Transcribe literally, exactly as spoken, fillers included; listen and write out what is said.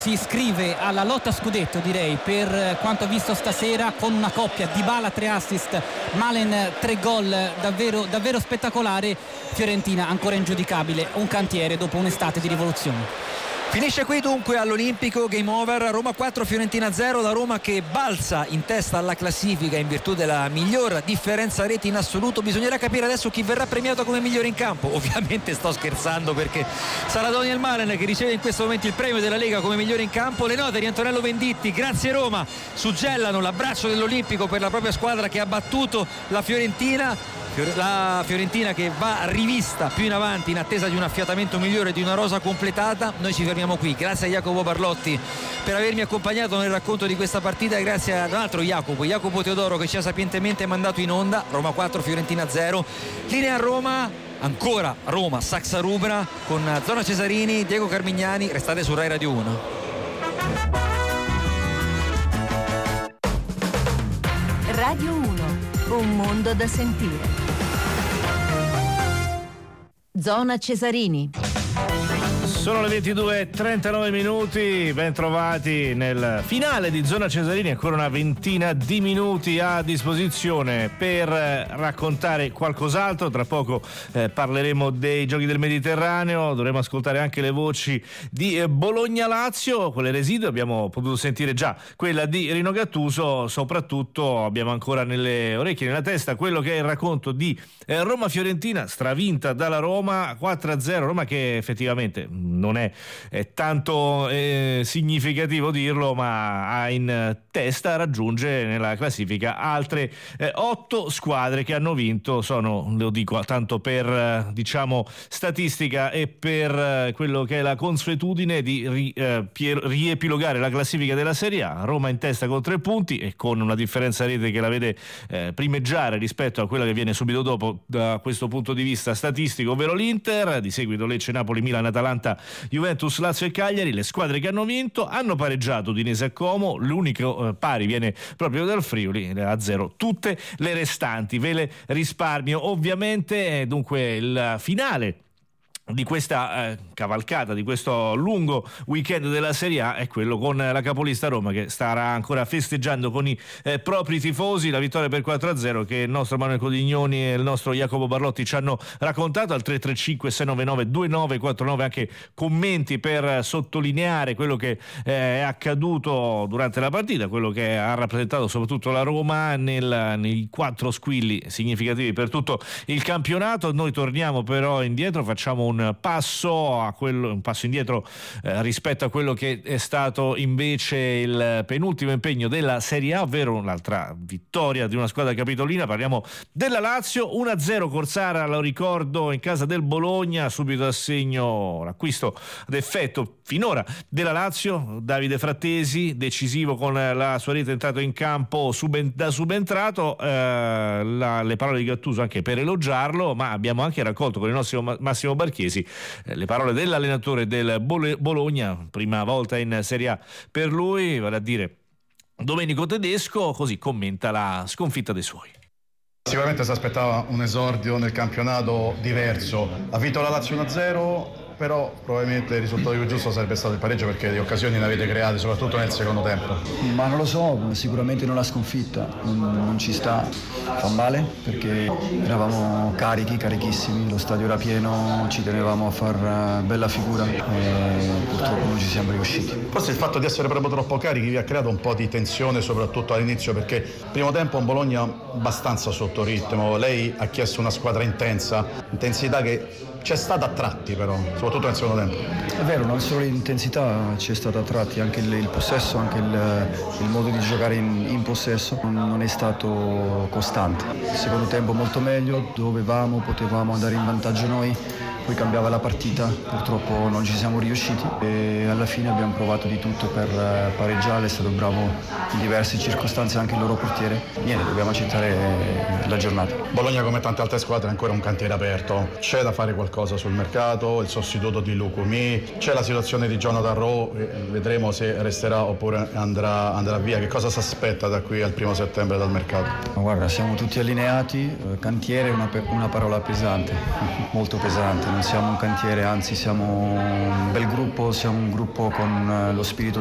Si iscrive alla lotta scudetto, direi, per quanto visto stasera, con una coppia Dybala tre assist, Malen tre gol, davvero, davvero spettacolare. Fiorentina ancora ingiudicabile, un cantiere dopo un'estate di rivoluzione. Finisce qui dunque all'Olimpico, game over, Roma quattro Fiorentina zero, la Roma che balza in testa alla classifica in virtù della miglior differenza reti in assoluto. Bisognerà capire adesso chi verrà premiato come migliore in campo. Ovviamente sto scherzando, perché sarà Daniel Malen che riceve in questo momento il premio della Lega come migliore in campo. Le note di Antonello Venditti, grazie Roma, suggellano l'abbraccio dell'Olimpico per la propria squadra che ha battuto la Fiorentina. La Fiorentina che va rivista più in avanti in attesa di un affiatamento migliore, di una rosa completata. Noi ci fermiamo qui, grazie a Jacopo Barlotti per avermi accompagnato nel racconto di questa partita, e grazie ad un altro Jacopo, Jacopo Teodoro, che ci ha sapientemente mandato in onda. Roma quattro Fiorentina zero, linea a Roma, ancora Roma Saxa Rubra con Zona Cesarini, Diego Carmignani. Restate su Rai Radio uno. Radio uno, un mondo da sentire. Zona Cesarini. Sono le ventidue e trentanove minuti, ben trovati nel finale di Zona Cesarini, ancora una ventina di minuti a disposizione per raccontare qualcos'altro. Tra poco eh, parleremo dei Giochi del Mediterraneo, dovremo ascoltare anche le voci di eh, Bologna-Lazio, quelle residue abbiamo potuto sentire già, quella di Rino Gattuso. Soprattutto abbiamo ancora nelle orecchie, nella testa, quello che è il racconto di eh, Roma-Fiorentina, stravinta dalla Roma quattro a zero, Roma che effettivamente non è, è tanto eh, significativo dirlo, ma ha in testa, raggiunge nella classifica altre eh, otto squadre che hanno vinto. Sono, lo dico tanto per eh, diciamo statistica e per eh, quello che è la consuetudine di ri, eh, pier, riepilogare la classifica della Serie A. Roma in testa con tre punti e con una differenza rete che la vede eh, primeggiare rispetto a quella che viene subito dopo da questo punto di vista statistico, ovvero l'Inter. Di seguito Lecce, Napoli, Milan, Atalanta, Juventus, Lazio e Cagliari. Le squadre che hanno vinto hanno pareggiato Udinese e Como, l'unico eh, pari viene proprio dal Friuli, a zero tutte le restanti. Ve le risparmio ovviamente. Dunque il finale di questa eh, cavalcata, di questo lungo weekend della Serie A è quello con la capolista Roma, che starà ancora festeggiando con i eh, propri tifosi la vittoria per quattro a zero che il nostro Manuel Codignoni e il nostro Jacopo Barlotti ci hanno raccontato al tre tre cinque sei nove nove due nove quattro nove. Anche commenti per sottolineare quello che eh, è accaduto durante la partita, quello che ha rappresentato soprattutto la Roma nel, nei quattro squilli significativi per tutto il campionato. Noi torniamo però indietro, facciamo un passo a quello, un passo indietro eh, rispetto a quello che è stato invece il penultimo impegno della Serie A, ovvero un'altra vittoria di una squadra capitolina. Parliamo della Lazio, uno a zero Corsara, lo ricordo, in casa del Bologna, subito a segno l'acquisto ad effetto finora della Lazio, Davide Frattesi, decisivo con la sua rete entrato in campo suben- da subentrato, eh, la, le parole di Gattuso anche per elogiarlo, ma abbiamo anche raccolto con il nostro Massimo Barchesi eh, le parole dell'allenatore del Bol- Bologna, prima volta in Serie A per lui, vale a dire Domenico Tedesco. Così commenta la sconfitta dei suoi. Sicuramente si aspettava un esordio nel campionato diverso. Ha vinto la Lazio uno a zero, però probabilmente il risultato più giusto sarebbe stato il pareggio, perché di occasioni ne avete create soprattutto nel secondo tempo. Ma non lo so, sicuramente non la sconfitta, non, non ci sta, fa male perché eravamo carichi, carichissimi, lo stadio era pieno, ci tenevamo a far bella figura e purtroppo non ci siamo riusciti. Forse il fatto di essere proprio troppo carichi vi ha creato un po' di tensione soprattutto all'inizio, perché il primo tempo un Bologna abbastanza sotto ritmo, lei ha chiesto una squadra intensa, intensità che c'è stata a tratti però, soprattutto nel secondo tempo. È vero, non solo l'intensità c'è stata a tratti, anche il, il possesso, anche il, il modo di giocare in, in possesso non, non è stato costante. Il secondo tempo molto meglio, dovevamo, potevamo andare in vantaggio noi, poi cambiava la partita, purtroppo non ci siamo riusciti e alla fine abbiamo provato di tutto per pareggiare, è stato bravo in diverse circostanze anche il loro portiere. Niente, dobbiamo accettare la giornata. Bologna, come tante altre squadre, è ancora un cantiere aperto, c'è da fare qualcosa sul mercato, il sostituto di Lukumi, c'è la situazione di Jonathan Rowe, vedremo se resterà oppure andrà, andrà via. Che cosa si aspetta da qui al primo settembre dal mercato? Ma guarda, siamo tutti allineati, cantiere è una, una parola pesante, molto pesante. non siamo un cantiere, anzi siamo un bel gruppo, siamo un gruppo con lo spirito